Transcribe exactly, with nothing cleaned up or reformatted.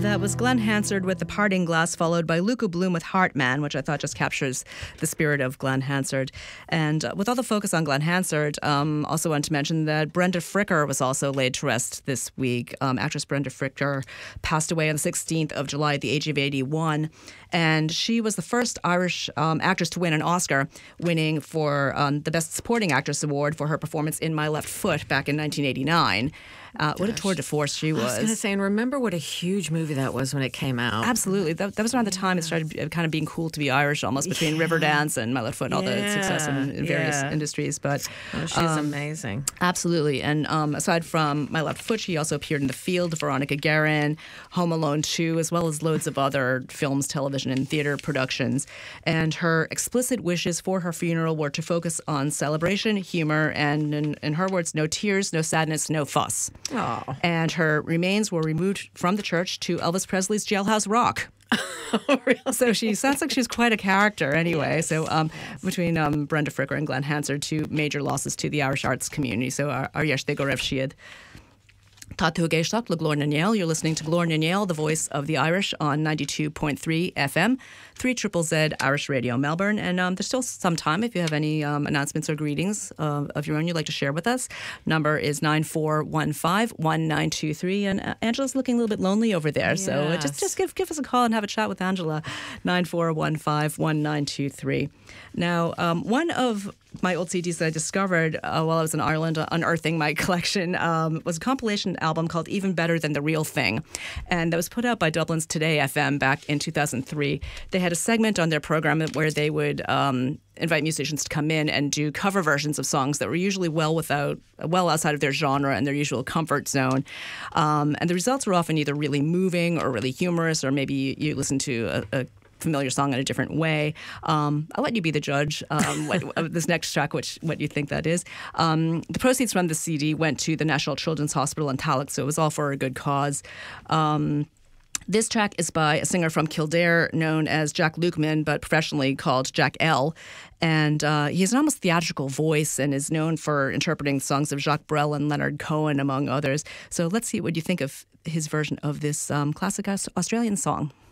That was Glenn Hansard with The Parting Glass, followed by Luca Bloom with Heartman, which I thought just captures the spirit of Glenn Hansard. And uh, with all the focus on Glenn Hansard, um, also wanted to mention that Brenda Fricker was also laid to rest this week. Um, actress Brenda Fricker passed away on the sixteenth of July at the age of eighty-one. And she was the first Irish um, actress to win an Oscar, winning for um, the Best Supporting Actress Award for her performance in My Left Foot back in nineteen eighty-nine. Uh, what a tour de force she was. I was going to say, and remember what a huge movie that was when it came out. Absolutely. That, that was around the time it started kind of being cool to be Irish, almost between Yeah. Riverdance and My Left Foot and all Yeah. the success in, in various Yeah. industries. But Oh, she's um, amazing. Absolutely. And um, aside from My Left Foot, she also appeared in The Field, Veronica Guerin, Home Alone two, as well as loads of other films, television, and theater productions. And her explicit wishes for her funeral were to focus on celebration, humor, and in, in her words, no tears, no sadness, no fuss. Oh. And her remains were removed from the church to Elvis Presley's Jailhouse Rock. Oh, really? So she sounds like she's quite a character anyway. Yes, so um, yes. between um, Brenda Fricker and Glenn Hansard, two major losses to the Irish arts community. So ar ar yesh go raibh siad. Tá tú a géisteacht le Glór na Néal. You're listening to Glór na Néal, the voice of the Irish, on ninety-two point three F M, three Z Z Irish Radio Melbourne. And um, there's still some time if you have any um, announcements or greetings uh, of your own you'd like to share with us. Number is nine four one five, one nine two three. And uh, Angela's looking a little bit lonely over there. So uh, just, Yes. just give, give us a call and have a chat with Angela. nine four one five, one nine two three. Now, um, one of my old C Ds that I discovered uh, while I was in Ireland uh, unearthing my collection um, was a compilation album called Even Better Than the Real Thing. And that was put out by Dublin's Today F M back in two thousand three. They had a segment on their program where they would um, invite musicians to come in and do cover versions of songs that were usually well without, well outside of their genre and their usual comfort zone. Um, and the results were often either really moving or really humorous, or maybe you, you listen to a, a familiar song in a different way. Um, I'll let you be the judge um, what, of this next track, which what you think that is. Um, the proceeds from the C D went to the National Children's Hospital in Tallaght, so it was all for a good cause. Um, This track is by a singer from Kildare known as Jack Lukeman, but professionally called Jack L. And uh, he has an almost theatrical voice and is known for interpreting songs of Jacques Brel and Leonard Cohen, among others. So let's see what you think of his version of this um, classic Aus- Australian song.